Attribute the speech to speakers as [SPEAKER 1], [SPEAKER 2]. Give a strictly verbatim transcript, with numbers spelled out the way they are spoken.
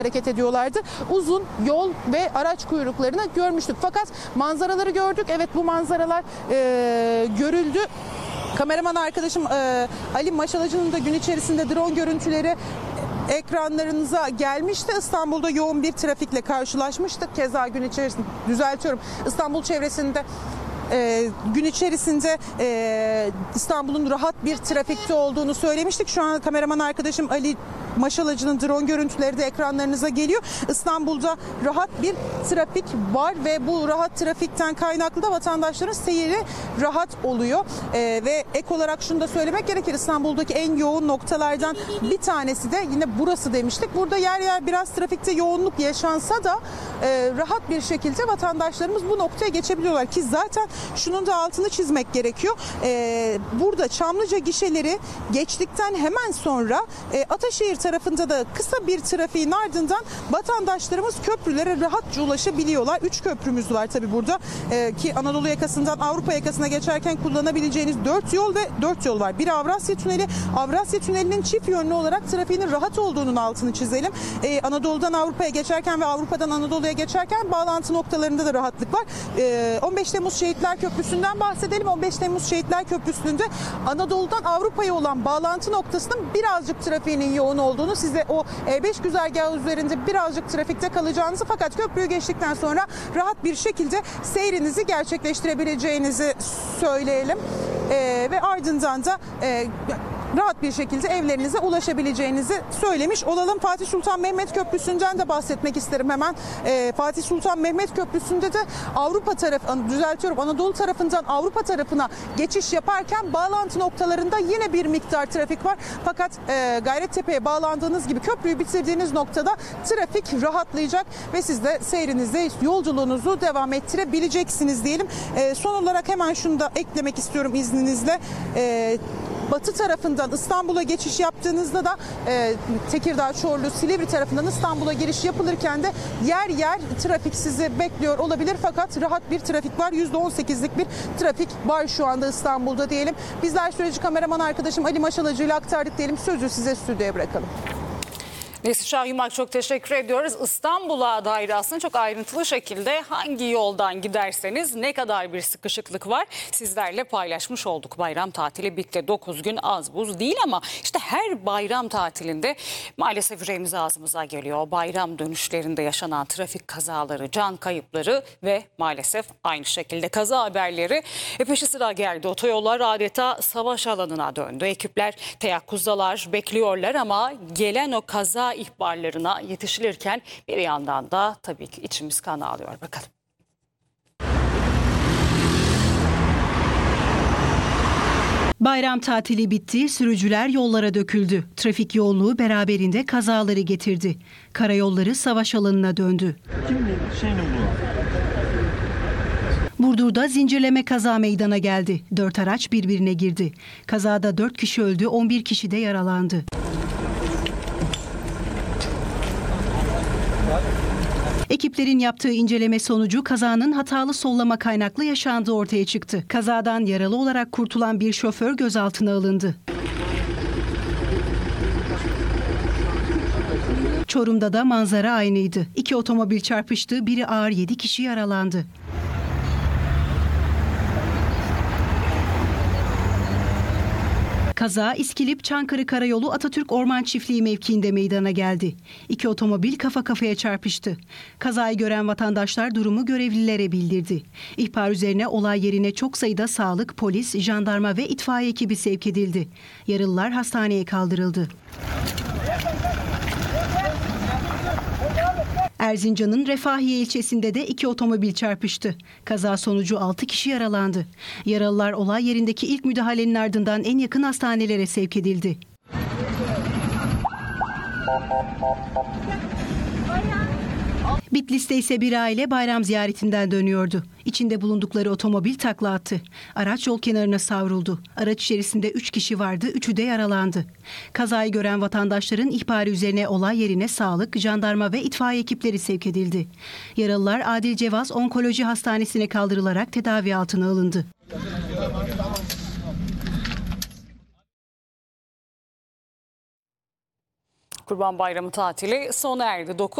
[SPEAKER 1] hareket ediyorlardı. Uzun yol ve araç kuyruklarını görmüştük. Fakat manzaraları gördük. Evet, bu manzaralar e, görüldü. Kameraman arkadaşım e, Ali Maşalacı'nın da gün içerisinde drone görüntüleri ekranlarınıza gelmişti. İstanbul'da yoğun bir trafikle karşılaşmıştık. Keza gün içerisinde, düzeltiyorum, İstanbul çevresinde e, gün içerisinde e, İstanbul'un rahat bir trafikte olduğunu söylemiştik. Şu an kameraman arkadaşım Ali Maşalacı'nın drone görüntüleri de ekranlarınıza geliyor. İstanbul'da rahat bir trafik var ve bu rahat trafikten kaynaklı da vatandaşların seyri rahat oluyor. Ee, ve ek olarak şunu da söylemek gerekir. İstanbul'daki en yoğun noktalardan bir tanesi de yine burası demiştik. Burada yer yer biraz trafikte yoğunluk yaşansa da e, rahat bir şekilde vatandaşlarımız bu noktaya geçebiliyorlar ki zaten şunun da altını çizmek gerekiyor. E, burada Çamlıca gişeleri geçtikten hemen sonra e, Ataşehir tarafında da kısa bir trafiğin ardından vatandaşlarımız köprülere rahatça ulaşabiliyorlar. Üç köprümüz var tabii burada ee, ki Anadolu yakasından Avrupa yakasına geçerken kullanabileceğiniz dört yol ve dört yol var. Biri Avrasya Tüneli. Avrasya Tüneli'nin çift yönlü olarak trafiğinin rahat olduğunun altını çizelim. Ee, Anadolu'dan Avrupa'ya geçerken ve Avrupa'dan Anadolu'ya geçerken bağlantı noktalarında da rahatlık var. Ee, on beş Temmuz Şehitler Köprüsü'nden bahsedelim. on beş Temmuz Şehitler Köprüsü'nde Anadolu'dan Avrupa'ya olan bağlantı noktasının birazcık trafiğinin yoğun olduğunu, size o E beş güzergahı üzerinde birazcık trafikte kalacağınızı fakat köprüyü geçtikten sonra rahat bir şekilde seyrinizi gerçekleştirebileceğinizi söyleyelim. Ee, ve ardından da e, rahat bir şekilde evlerinize ulaşabileceğinizi söylemiş olalım. Fatih Sultan Mehmet Köprüsü'nden de bahsetmek isterim hemen. Ee, Fatih Sultan Mehmet Köprüsü'nde de Avrupa tarafı, düzeltiyorum, Anadolu tarafından Avrupa tarafına geçiş yaparken bağlantı noktalarında yine bir miktar trafik var. Fakat e, Gayrettepe'ye bağlandığınız gibi köprüyü bitirdiğiniz noktada trafik rahatlayacak ve siz de seyrinize, yolculuğunuzu devam ettirebileceksiniz diyelim. E, son olarak hemen şunu da eklemek istiyorum izninizle. E, Batı tarafından İstanbul'a geçiş yaptığınızda da e, Tekirdağ, Çorlu, Silivri tarafından İstanbul'a giriş yapılırken de yer yer trafik sizi bekliyor olabilir. Fakat rahat bir trafik var. yüzde on sekizlik bir trafik var şu anda İstanbul'da diyelim. Bizler süreci kameraman arkadaşım Ali Maşalacı ile aktardık diyelim. Sözü size stüdyoya bırakalım.
[SPEAKER 2] Neslihan Yumak, çok teşekkür ediyoruz. İstanbul'a dair aslında çok ayrıntılı şekilde hangi yoldan giderseniz ne kadar bir sıkışıklık var sizlerle paylaşmış olduk. Bayram tatili bitti. dokuz gün az buz değil ama işte her bayram tatilinde maalesef yüreğimiz ağzımıza geliyor. Bayram dönüşlerinde yaşanan trafik kazaları, can kayıpları ve maalesef aynı şekilde kaza haberleri e peşi sıra geldi. Otoyollar adeta savaş alanına döndü. Ekipler teyakkuzdalar, bekliyorlar ama gelen o kaza ihbarlarına yetişilirken bir yandan da tabii ki içimiz kan ağlıyor. Bakalım.
[SPEAKER 3] Bayram tatili bitti, sürücüler yollara döküldü. Trafik yoğunluğu beraberinde kazaları getirdi. Karayolları savaş alanına döndü. Burdur'da zincirleme kaza meydana geldi. Dört araç birbirine girdi. Kazada dört kişi öldü, on bir kişi de yaralandı. Ekiplerin yaptığı inceleme sonucu kazanın hatalı sollama kaynaklı yaşandığı ortaya çıktı. Kazadan yaralı olarak kurtulan bir şoför gözaltına alındı. Çorum'da da manzara aynıydı. İki otomobil çarpıştı, biri ağır, yedi kişi yaralandı. Kaza İskilip Çankırı Karayolu Atatürk Orman Çiftliği mevkiinde meydana geldi. İki otomobil kafa kafaya çarpıştı. Kazayı gören vatandaşlar durumu görevlilere bildirdi. İhbar üzerine olay yerine çok sayıda sağlık, polis, jandarma ve itfaiye ekibi sevk edildi. Yaralılar hastaneye kaldırıldı. Erzincan'ın Refahiye ilçesinde de iki otomobil çarpıştı. Kaza sonucu altı kişi yaralandı. Yaralılar olay yerindeki ilk müdahalenin ardından en yakın hastanelere sevk edildi. Bitlis'te ise bir aile bayram ziyaretinden dönüyordu. İçinde bulundukları otomobil takla attı. Araç yol kenarına savruldu. Araç içerisinde üç kişi vardı, üçü de yaralandı. Kazayı gören vatandaşların ihbarı üzerine olay yerine sağlık, jandarma ve itfaiye ekipleri sevk edildi. Yaralılar Adil Cevaz Onkoloji Hastanesi'ne kaldırılarak tedavi altına alındı.
[SPEAKER 2] Kurban Bayramı tatili sona erdi. dokuz